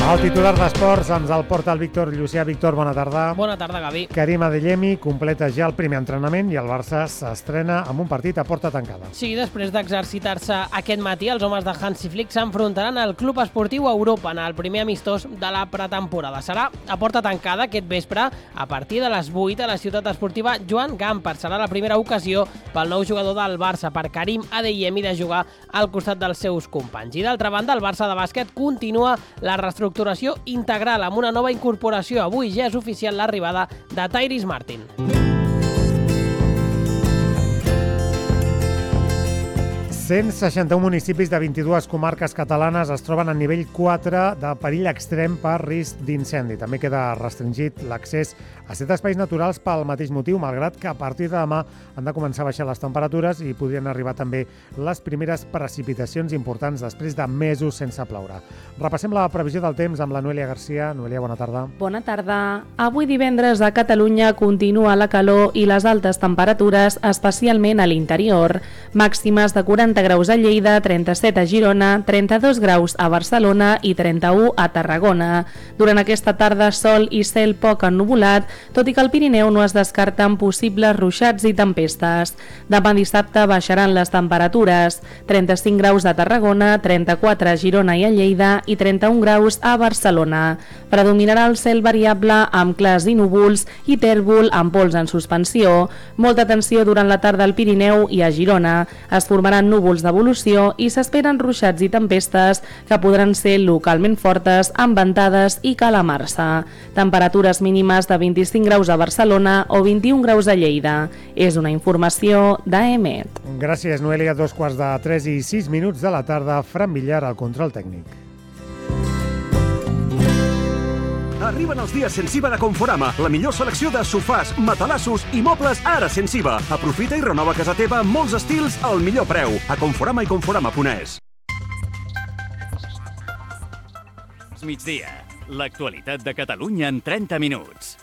El titular d'Esports ens el porta el Víctor Llucià. Víctor, bona tarda. Bona tarda, Gavi. Karim Adeyemi completa ja el primer entrenament i el Barça s'estrena amb un partit a porta tancada. Sí, després d'exercitar-se aquest matí, els homes de Hansi Flick s'enfrontaran al Club Esportiu Europa en el primer amistós de la pretemporada. Serà a porta tancada aquest vespre a partir de les 8 a la ciutat esportiva Joan Gamper. Serà la primera ocasió pel nou jugador del Barça, per Karim Adeyemi, de jugar al costat dels seus companys. I d'altra banda, el Barça de bàsquet continua la reestructuració integral amb una nova incorporació. Avui ja és oficial l'arribada de Tyrese Martin. 161 municipis de 22 comarques catalanes es troben en nivell 4 de perill extrem per risc d'incendi. També queda restringit l'accés a 7 espais naturals pel mateix motiu, malgrat que a partir de demà han de començar a baixar les temperatures i podrien arribar també les primeres precipitacions importants després de mesos sense ploure. Repassem la previsió del temps amb la Noelia Garcia. Noelia, bona tarda. Bona tarda. Avui divendres a Catalunya continua la calor i les altes temperatures, especialment a l'interior. Màximes de 40 graus a Lleida, 37 a Girona, 32 graus a Barcelona i 31 a Tarragona. Durant aquesta tarda, sol i cel poc ennuvolat, tot i que al Pirineu no es descarten possibles ruixats i tempestes. Demà dissabte baixaran les temperatures, 35 graus a Tarragona, 34 a Girona i a Lleida i 31 graus a Barcelona. Predominarà el cel variable amb clars i núvols i tèrbol amb pols en suspensió. Molta tensió durant la tarda al Pirineu i a Girona. Es formaran núvols d'evolució i s'esperen ruixats i tempestes que podran ser localment fortes amb ventades i calamar-se. Temperatures mínimes de 25 graus a Barcelona o 21 graus a Lleida. És una informació d'AEMET. Gràcies, Noelia. 2:03 i 6 minuts de la tarda. Fran Villar, al control tècnic. Arriben els dies Sensiva de Conforama, la millor selecció de sofàs, matalassos i mobles ara Sensiva. Aprofita i renova casa teva amb molts estils al millor preu. A Conforama i Conforama.es. Migdia, l'actualitat de Catalunya en 30 minuts.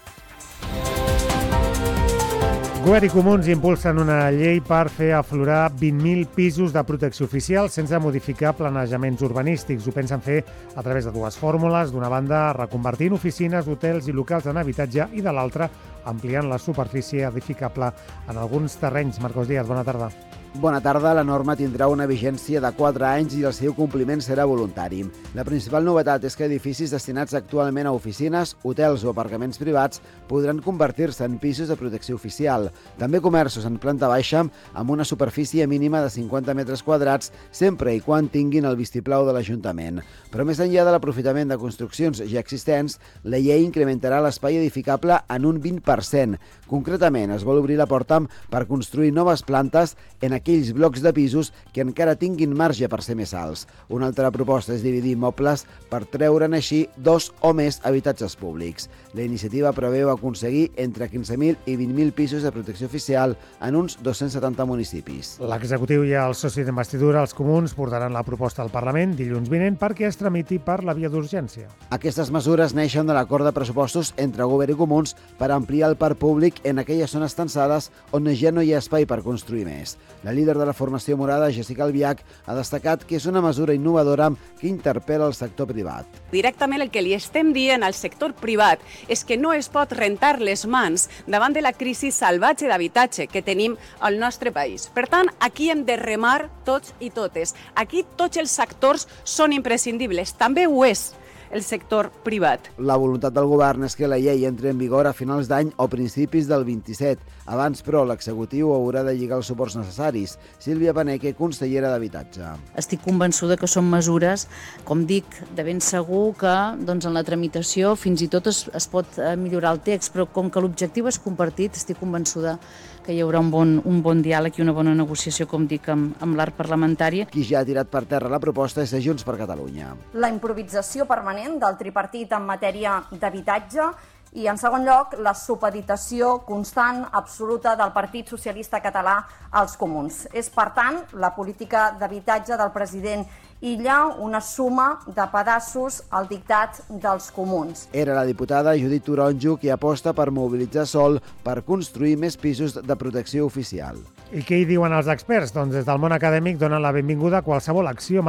Govern i Comuns impulsen una llei per fer aflorar 20.000 pisos de protecció oficial sense modificar planejaments urbanístics. Ho pensen fer a través de dues fórmules. D'una banda, reconvertint oficines, hotels i locals en habitatge i de l'altra, ampliant la superfície edificable en alguns terrenys. Marcos Díaz, bona tarda. Bona tarda. La norma tindrà una vigència de 4 anys i el seu compliment serà voluntari. La principal novetat és que edificis destinats actualment a oficines, hotels o aparcaments privats podran convertir-se en pisos de protecció oficial. També comerços en planta baixa amb una superfície mínima de 50 metres quadrats sempre i quan tinguin el vistiplau de l'Ajuntament. Però més enllà de l'aprofitament de construccions ja existents, la llei incrementarà l'espai edificable en un 20%. Concretament, es vol obrir la porta per construir noves plantes en aquells blocs de pisos que encara tinguin marge per ser més alts. Una altra proposta és dividir immobles per treure'n així 2 o més habitatges públics. La iniciativa preveu aconseguir entre 15.000 i 20.000 pisos de protecció oficial en uns 270 municipis. L'executiu i el soci d'investidura, els Comuns, portaran la proposta al Parlament dilluns vinent perquè es tramiti per la via d'urgència. Aquestes mesures neixen de l'acord de pressupostos entre Govern i Comuns per ampliar el parc públic en aquelles zones tensades on ja no hi ha espai per construir més. La líder de la formació morada, Jessica Albiach, ha destacat que és una mesura innovadora que interpel·la el sector privat. Directament el que li estem dient al sector privat és que no es pot rentar les mans davant de la crisi salvatge d'habitatge que tenim al nostre país. Per tant, aquí hem de remar tots i totes. Aquí tots els sectors són imprescindibles. També ho és el sector privat. La voluntat del govern és que la llei entri en vigor a finals d'any o principis del 27. Abans, però, l'executiu haurà de lligar els suports necessaris. Sílvia Paneque, consellera d'Habitatge. Estic convençuda que són mesures, com dic, de ben segur que en la tramitació fins i tot es pot millorar el text, però com que l'objectiu és compartit, estic convençuda que hi haurà un bon diàleg i una bona negociació, com dic, amb l'arc parlamentari. Qui ja ha tirat per terra la proposta és Junts per Catalunya. La improvisació permanent del tripartit en matèria d'habitatge i, en segon lloc, la supeditació constant, absoluta del Partit Socialista Català als Comuns. És, per tant, la política d'habitatge del president Illa una suma de pedaços al dictat dels Comuns. Era la diputada Judit Toronjo qui aposta per mobilitzar sòl per construir més pisos de protecció oficial. I què hi diuen els experts? Doncs des del món acadèmic donen la benvinguda a qualsevol acció